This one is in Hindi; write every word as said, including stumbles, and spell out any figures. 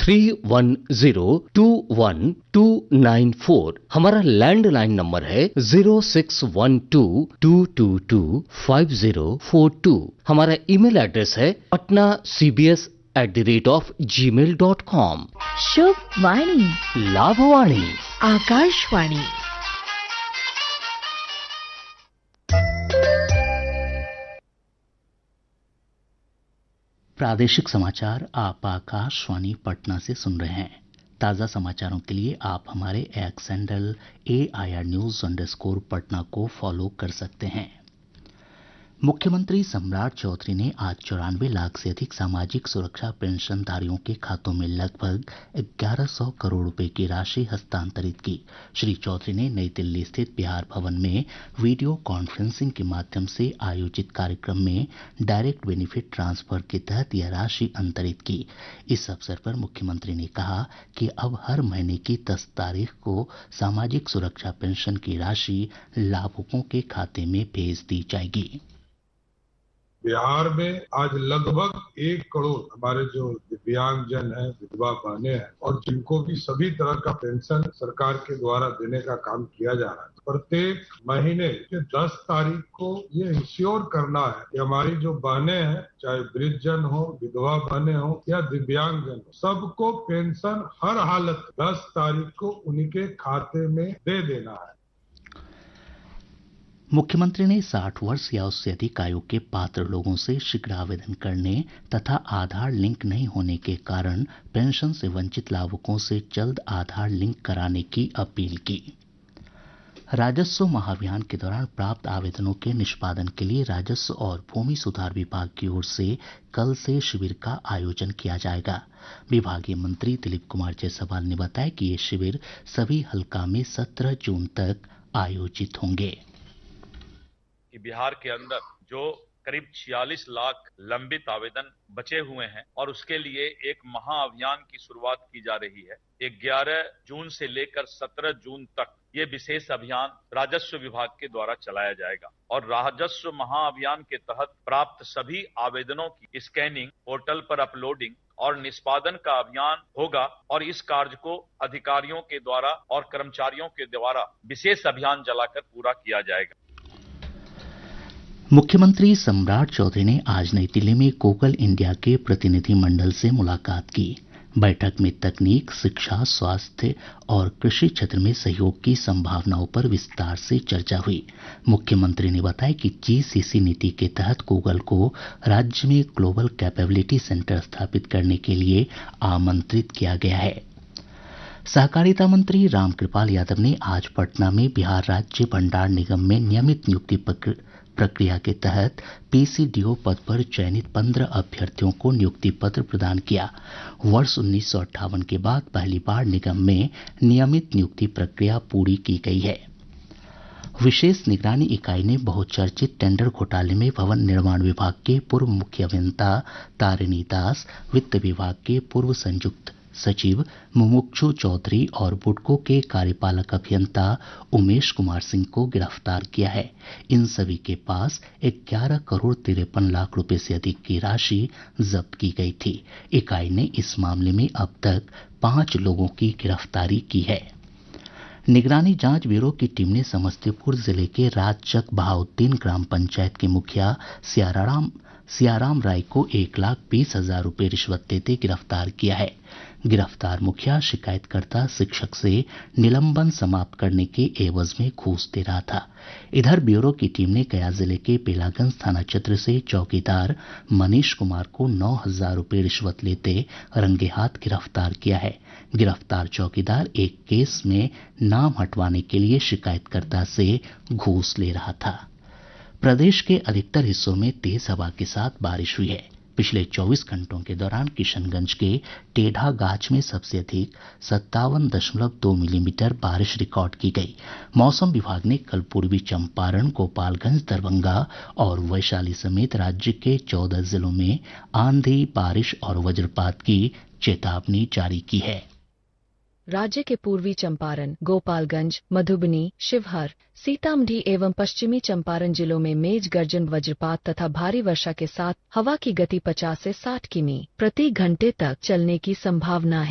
Three one zero to one two nine four. हमारा लैंडलाइन नंबर है zero six one two to to to five zero four to. हमारा ईमेल एड्रेस है Patna C B S at the rate of ji mail dot com. शुभ वाणी, लाभवाणी, आकाशवाणी। प्रादेशिक समाचार आप आकाशवाणी पटना से सुन रहे हैं। ताज़ा समाचारों के लिए आप हमारे x handle A I R news underscore Patna को फॉलो कर सकते हैं। मुख्यमंत्री सम्राट चौधरी ने आज चौरानवे लाख से अधिक सामाजिक सुरक्षा पेंशनधारियों के खातों में लगभग ग्यारह सौ करोड़ रुपए की राशि हस्तांतरित की। श्री चौधरी ने नई दिल्ली स्थित बिहार भवन में वीडियो कॉन्फ्रेंसिंग के माध्यम से आयोजित कार्यक्रम में डायरेक्ट बेनिफिट ट्रांसफर के तहत यह राशि अंतरित की। इस अवसर पर मुख्यमंत्री ने कहा कि अब हर महीने की दस तारीख को सामाजिक सुरक्षा पेंशन की राशि लाभुकों के खाते में भेज दी जाएगी। बिहार में आज लगभग एक करोड़ हमारे जो दिव्यांगजन हैं, विधवा बहनें हैं और जिनको भी सभी तरह का पेंशन सरकार के द्वारा देने का काम किया जा रहा है। प्रत्येक महीने के दस तारीख को ये इंश्योर करना है कि हमारी जो बहनें हैं, चाहे वृद्धजन हो, विधवा बहनें हो या दिव्यांगजन हो, सबको पेंशन हर हालत दस तारीख को उनके खाते में दे देना है। मुख्यमंत्री ने साठ वर्ष या उससे अधिक आयु के पात्र लोगों से शीघ्र आवेदन करने तथा आधार लिंक नहीं होने के कारण पेंशन से वंचित लाभुकों से जल्द आधार लिंक कराने की अपील की। राजस्व महाअभियान के दौरान प्राप्त आवेदनों के निष्पादन के लिए राजस्व और भूमि सुधार विभाग की ओर से कल से शिविर का आयोजन किया जाएगा। विभागीय मंत्री दिलीप कुमार जायसवाल ने बताया कि ये शिविर सभी हल्का में सत्रह जून तक आयोजित होंगे। कि बिहार के अंदर जो करीब छियालीस लाख लंबित आवेदन बचे हुए हैं और उसके लिए एक महाअभियान की शुरुआत की जा रही है। ग्यारह जून से लेकर सत्रह जून तक ये विशेष अभियान राजस्व विभाग के द्वारा चलाया जाएगा और राजस्व महाअभियान के तहत प्राप्त सभी आवेदनों की स्कैनिंग, पोर्टल पर अपलोडिंग और निष्पादन का अभियान होगा और इस कार्य को अधिकारियों के द्वारा और कर्मचारियों के द्वारा विशेष अभियान चलाकर पूरा किया जाएगा। मुख्यमंत्री सम्राट चौधरी ने आज नई दिल्ली में गूगल इंडिया के प्रतिनिधि मंडल से मुलाकात की। बैठक में तकनीक, शिक्षा, स्वास्थ्य और कृषि क्षेत्र में सहयोग की संभावनाओं पर विस्तार से चर्चा हुई। मुख्यमंत्री ने बताया कि जी सी सी नीति के तहत गूगल को राज्य में ग्लोबल कैपेबिलिटी सेंटर स्थापित करने के लिए आमंत्रित किया गया है। सहकारिता मंत्री रामकृपाल यादव ने आज पटना में बिहार राज्य भंडार निगम में नियमित नियुक्ति प्रक्रिया के तहत पी सी डी ओ पद पर चयनित पंद्रह अभ्यर्थियों को नियुक्ति पत्र प्रदान किया। वर्ष उन्नीस सौ अट्ठावन के बाद पहली बार निगम में नियमित नियुक्ति प्रक्रिया पूरी की गई है। विशेष निगरानी इकाई ने बहुचर्चित टेंडर घोटाले में भवन निर्माण विभाग के पूर्व मुख्य अभियंता तारिणी दास, वित्त विभाग के पूर्व संयुक्त सचिव मुमुक्षु चौधरी और बुडको के कार्यपालक अभियंता उमेश कुमार सिंह को गिरफ्तार किया है। इन सभी के पास ग्यारह करोड़ तिरपन लाख रुपए से अधिक की राशि जब्त की गई थी। इकाई ने इस मामले में अब तक पांच लोगों की गिरफ्तारी की है। निगरानी जांच ब्यूरो की टीम ने समस्तीपुर जिले के राजचक बहाउद्दीन ग्राम पंचायत के मुखिया सियाराम सियाराम राय को एक लाख बीस हजार रूपये रिश्वत देते गिरफ्तार किया है। गिरफ्तार मुखिया शिकायतकर्ता शिक्षक से निलंबन समाप्त करने के एवज में घूस दे रहा था। इधर ब्यूरो की टीम ने गया जिले के बेलागंज थाना क्षेत्र से चौकीदार मनीष कुमार को नौ हजार रूपये रिश्वत लेते रंगे हाथ गिरफ्तार किया है। गिरफ्तार चौकीदार एक केस में नाम हटवाने के लिए शिकायतकर्ता से घूस ले रहा था। प्रदेश के अधिकतर हिस्सों में तेज हवा के साथ बारिश हुई है। पिछले चौबीस घंटों के दौरान किशनगंज के टेढ़ा गाछ में सबसे अधिक सत्तावन दशमलव दो मिलीमीटर बारिश रिकॉर्ड की गई। मौसम विभाग ने कल पूर्वी चंपारण, गोपालगंज, दरभंगा और वैशाली समेत राज्य के चौदह जिलों में आंधी, बारिश और वज्रपात की चेतावनी जारी की है। राज्य के पूर्वी चंपारण, गोपालगंज, मधुबनी, शिवहर, सीतामढ़ी एवं पश्चिमी चंपारण जिलों में मेघ गर्जन, वज्रपात तथा भारी वर्षा के साथ हवा की गति पचास से साठ किमी प्रति घंटे तक चलने की संभावना है।